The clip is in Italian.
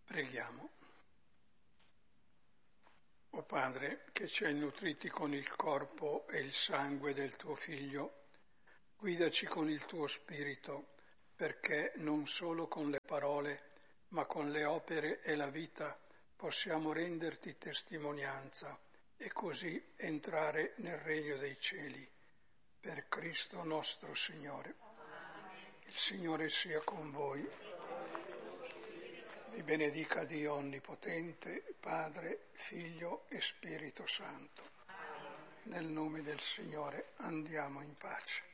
Preghiamo. O Padre, che ci hai nutriti con il corpo e il sangue del tuo Figlio, guidaci con il tuo Spirito, perché non solo con le parole, ma con le opere e la vita possiamo renderti testimonianza e così entrare nel regno dei cieli. Per Cristo nostro Signore. Il Signore sia con voi. Vi benedica Dio Onnipotente, Padre, Figlio e Spirito Santo. Nel nome del Signore andiamo in pace.